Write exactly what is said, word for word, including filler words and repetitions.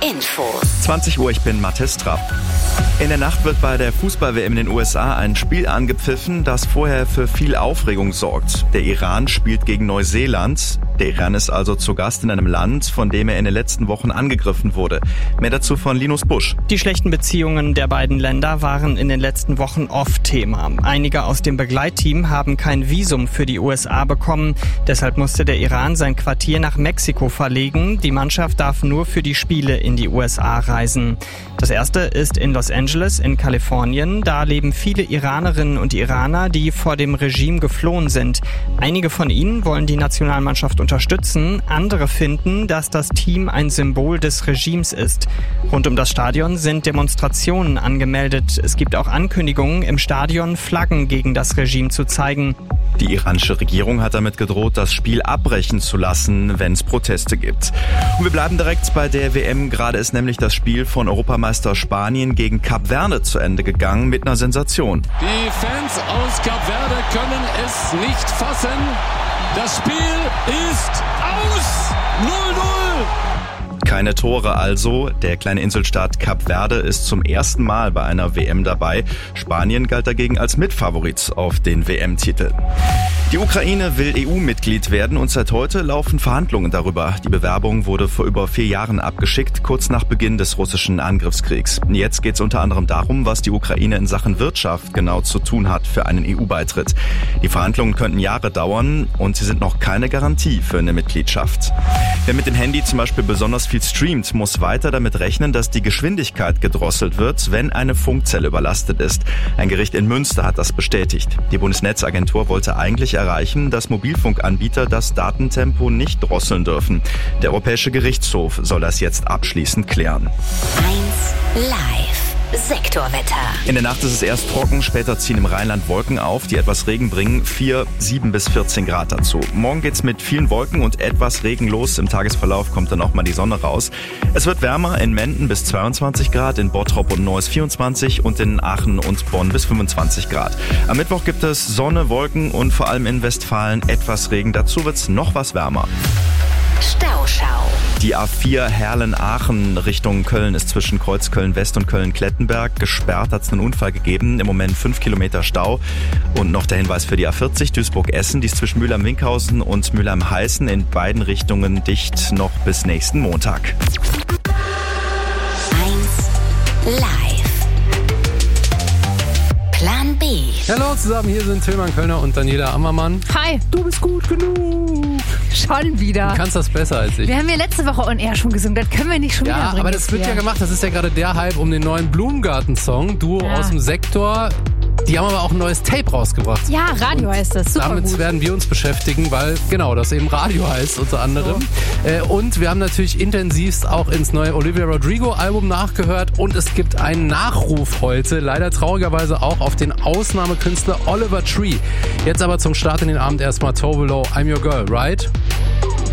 Infos. zwanzig Uhr, ich bin Mathis Trapp. In der Nacht wird bei der Fußball-W M in den U S A ein Spiel angepfiffen, das vorher für viel Aufregung sorgt. Der Iran spielt gegen Neuseeland. Der Iran ist also zu Gast in einem Land, von dem er in den letzten Wochen angegriffen wurde. Mehr dazu von Linus Busch. Die schlechten Beziehungen der beiden Länder waren in den letzten Wochen oft Thema. Einige aus dem Begleitteam haben kein Visum für die U S A bekommen. Deshalb musste der Iran sein Quartier nach Mexiko verlegen. Die Mannschaft darf nur für die Spiele in die U S A reisen. Das erste ist in Los Angeles in Kalifornien. Da leben viele Iranerinnen und Iraner, die vor dem Regime geflohen sind. Einige von ihnen wollen die Nationalmannschaft unterstützen. Andere finden, dass das Team ein Symbol des Regimes ist. Rund um das Stadion sind Demonstrationen angemeldet. Es gibt auch Ankündigungen, im Stadion Flaggen gegen das Regime zu zeigen. Die iranische Regierung hat damit gedroht, das Spiel abbrechen zu lassen, wenn es Proteste gibt. Und wir bleiben direkt bei der W M. Gerade ist nämlich das Spiel von Europameister Spanien gegen Kap Verde zu Ende gegangen mit einer Sensation. Die Fans aus Kap Verde können es nicht fassen. Das Spiel ist aus. null null. Keine Tore also. Der kleine Inselstaat Kap Verde ist zum ersten Mal bei einer W M dabei. Spanien galt dagegen als Mitfavorit auf den W M-Titel. Die Ukraine will E U-Mitglied werden und seit heute laufen Verhandlungen darüber. Die Bewerbung wurde vor über vier Jahren abgeschickt, kurz nach Beginn des russischen Angriffskriegs. Jetzt geht es unter anderem darum, was die Ukraine in Sachen Wirtschaft genau zu tun hat für einen E U-Beitritt. Die Verhandlungen könnten Jahre dauern und sie sind noch keine Garantie für eine Mitgliedschaft. Wer mit dem Handy zum Beispiel besonders viel streamt, muss weiter damit rechnen, dass die Geschwindigkeit gedrosselt wird, wenn eine Funkzelle überlastet ist. Ein Gericht in Münster hat das bestätigt. Die Bundesnetzagentur wollte eigentlich erreichen, dass Mobilfunkanbieter das Datentempo nicht drosseln dürfen. Der Europäische Gerichtshof soll das jetzt abschließend klären. eins Live. Sektorwetter. In der Nacht ist es erst trocken, später ziehen im Rheinland Wolken auf, die etwas Regen bringen. vier, sieben bis vierzehn Grad dazu. Morgen geht's mit vielen Wolken und etwas Regen los. Im Tagesverlauf kommt dann auch mal die Sonne raus. Es wird wärmer, in Menden bis zweiundzwanzig Grad, in Bottrop und Neuss vierundzwanzig und in Aachen und Bonn bis fünfundzwanzig Grad. Am Mittwoch gibt es Sonne, Wolken und vor allem in Westfalen etwas Regen. Dazu wird's noch was wärmer. Stauschau. Die A vier Herlen-Aachen Richtung Köln ist zwischen Kreuz Köln-West und Köln-Klettenberg. Gesperrt hat es einen Unfall gegeben. Im Moment fünf Kilometer Stau. Und noch der Hinweis für die A vierzig Duisburg-Essen. Die ist zwischen Mülheim-Winkhausen und Mülheim-Heißen in beiden Richtungen dicht noch bis nächsten Montag. eins Live. Plan B. Hallo zusammen, hier sind Tilman Kölner und Daniela Ammermann. Hi. Du bist gut genug. Schon wieder. Du kannst das besser als ich. Wir haben ja letzte Woche on air schon gesungen, das können wir nicht schon ja, wieder bringen. aber das wird ja gemacht. Das ist ja gerade der Hype um den neuen Blumengarten-Song. Duo Ja. aus dem Sektor. Die haben aber auch ein neues Tape rausgebracht. Ja, Radio heißt das. Super Damit gut. werden wir uns beschäftigen, weil genau das eben Radio heißt unter anderem. So. Äh, und wir haben natürlich intensivst auch ins neue Olivia Rodrigo Album nachgehört und es gibt einen Nachruf heute, leider traurigerweise auch auf den Ausnahmekünstler Oliver Tree. Jetzt aber zum Start in den Abend erstmal Tove Lo, I'm Your Girl, right?